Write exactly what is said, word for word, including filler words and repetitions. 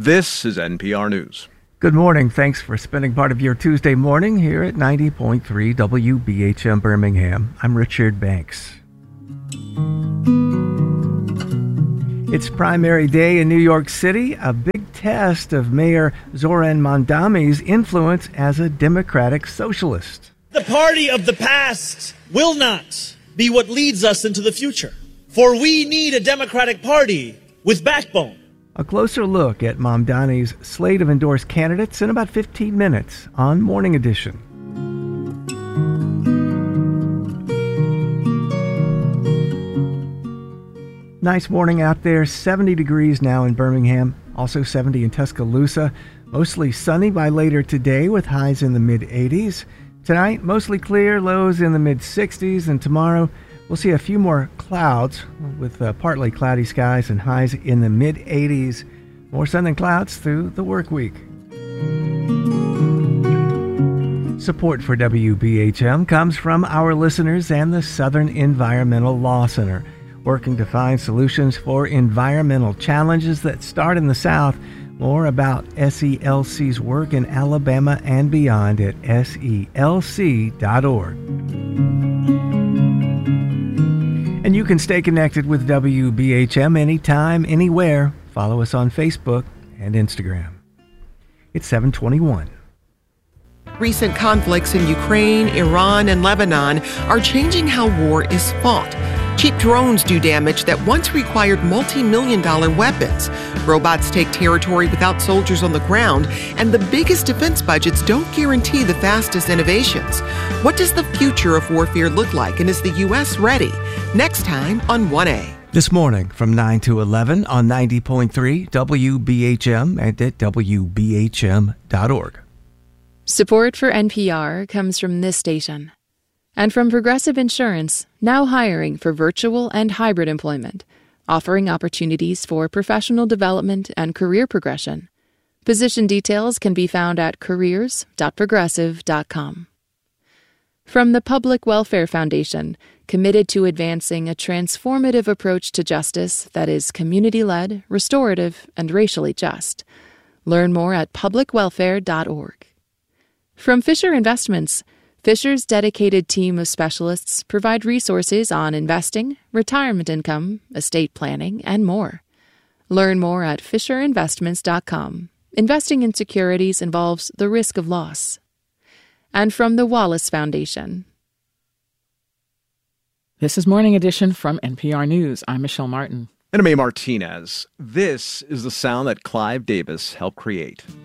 This is N P R News. Good morning. Thanks for spending part of your Tuesday morning here at ninety point three W B H M Birmingham. I'm Richard Banks. It's primary day in New York City, a big test of Mayor Zoran Mondami's influence as a democratic socialist. The party of the past will not be what leads us into the future, for we need a democratic party with backbone. A closer look at Mondami's slate of endorsed candidates in about fifteen minutes on Morning Edition. Nice morning out there, seventy degrees now in Birmingham, also seventy in Tuscaloosa. Mostly sunny by later today with highs in the mid-eighties. Tonight, mostly clear, lows in the mid-sixties, and tomorrow we'll see a few more clouds with uh, partly cloudy skies and highs in the mid-eighties. More sun than clouds through the work week. Support for W B H M comes from our listeners and the Southern Environmental Law Center, working to find solutions for environmental challenges that start in the South. More about S E L C's work in Alabama and beyond at S E L C dot org. And you can stay connected with W B H M anytime, anywhere. Follow us on Facebook and Instagram. It's seven twenty-one. Recent conflicts in Ukraine, Iran, and Lebanon are changing how war is fought. Cheap drones do damage that once required multi-million dollar weapons. Robots take territory without soldiers on the ground, and the biggest defense budgets don't guarantee the fastest innovations. What does the future of warfare look like, and is the U S ready? Next time on one A. This morning from nine to eleven on ninety point three W B H M and at W B H M dot org. Support for N P R comes from this station. And from Progressive Insurance, now hiring for virtual and hybrid employment, offering opportunities for professional development and career progression. Position details can be found at careers dot progressive dot com. From the Public Welfare Foundation, committed to advancing a transformative approach to justice that is community-led, restorative, and racially just. Learn more at public welfare dot org. From Fisher Investments, Fisher's dedicated team of specialists provide resources on investing, retirement income, estate planning, and more. Learn more at fisher investments dot com. Investing in securities involves the risk of loss. And from the Wallace Foundation. This is Morning Edition from N P R News. I'm Michelle Martin. And I'm A. Martinez. This is the sound that Clive Davis helped create.